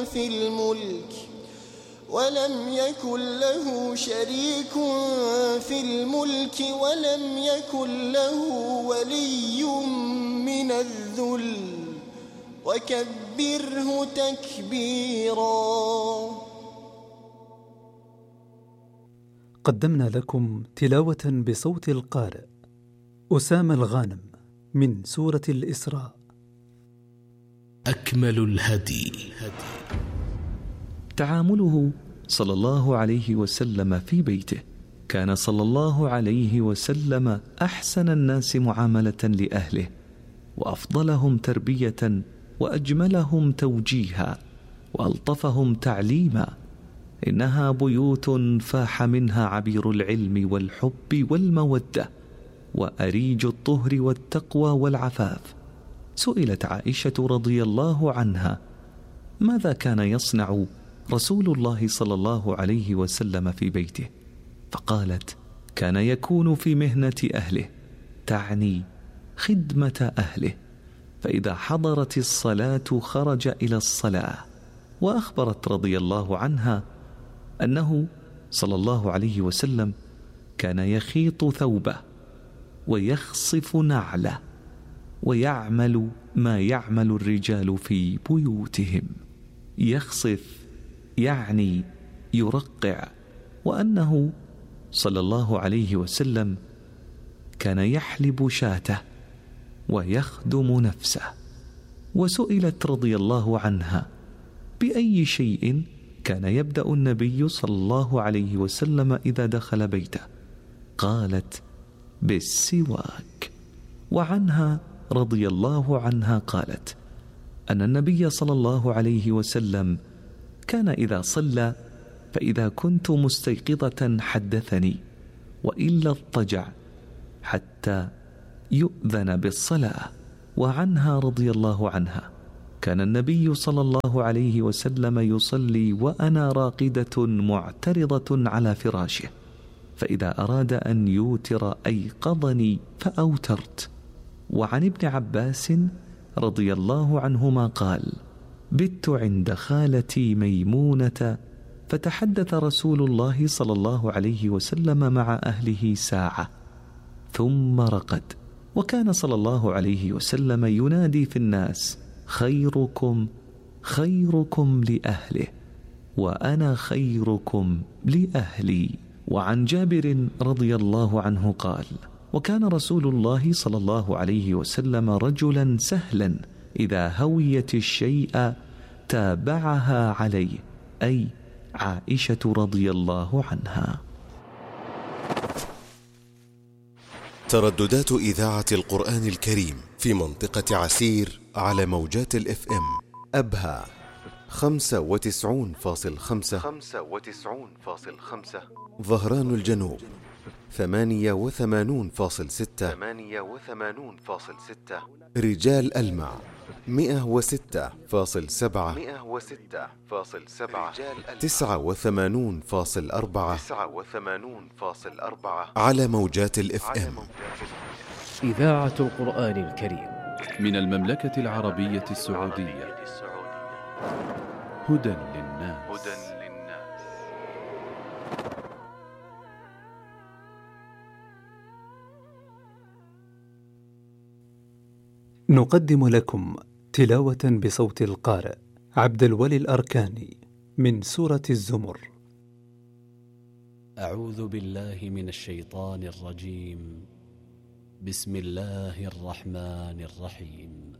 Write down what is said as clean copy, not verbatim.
في الملك ولم يكن له شريك في الملك ولم يكن له ولي من الذل وكبره تكبيرا. قدمنا لكم تلاوة بصوت القارئ أسامة الغانم من سورة الإسراء. أكمل الهدي. تعامله صلى الله عليه وسلم في بيته. كان صلى الله عليه وسلم أحسن الناس معاملة لأهله، وأفضلهم تربية، وأجملهم توجيها، وألطفهم تعليما. إنها بيوت فاح منها عبير العلم والحب والمودة، وأريج الطهر والتقوى والعفاف. سئلت عائشة رضي الله عنها: ماذا كان يصنع رسول الله صلى الله عليه وسلم في بيته؟ فقالت: كان يكون في مهنة أهله، تعني خدمة أهله، فإذا حضرت الصلاة خرج إلى الصلاة. وأخبرت رضي الله عنها أنه صلى الله عليه وسلم كان يخيط ثوبه ويخصف نعله ويعمل ما يعمل الرجال في بيوتهم. يخصف يعني يرقع، وأنه صلى الله عليه وسلم كان يحلب شاته ويخدم نفسه. وسئلت رضي الله عنها: بأي شيء كان يبدأ النبي صلى الله عليه وسلم إذا دخل بيته؟ قالت: بالسواك. وعنها رضي الله عنها قالت أن النبي صلى الله عليه وسلم كان إذا صلى فإذا كنت مستيقظة حدثني، وإلا اضطجع حتى يؤذن بالصلاة. وعنها رضي الله عنها كان النبي صلى الله عليه وسلم يصلي وأنا راقدة معترضة على فراشه، فإذا أراد أن يوتر أيقظني فأوترت. وعن ابن عباس رضي الله عنهما قال: بت عند خالتي ميمونة فتحدث رسول الله صلى الله عليه وسلم مع أهله ساعة ثم رقد. وكان صلى الله عليه وسلم ينادي في الناس: خيركم خيركم لأهله، وأنا خيركم لأهلي. وعن جابر رضي الله عنه قال: وكان رسول الله صلى الله عليه وسلم رجلا سهلا، إذا هويت الشيء تابعها عليه، أي عائشة رضي الله عنها. ترددات إذاعة القرآن الكريم في منطقة عسير على موجات الFM: أبها 95.5، ظهران الجنوب 88.6، رجال ألمع 106.7، 89.4 على موجات الFM. إذاعة القرآن الكريم من المملكة العربية السعودية. هدى للناس. نقدم لكم تلاوة بصوت القارئ عبد الولي الأركاني من سورة الزمر. أعوذ بالله من الشيطان الرجيم. بسم الله الرحمن الرحيم.